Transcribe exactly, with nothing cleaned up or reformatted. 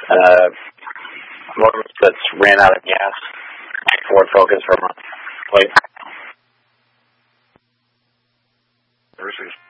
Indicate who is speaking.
Speaker 1: uh, motor that's ran out of gas. Ford Focus from a plate.
Speaker 2: Versus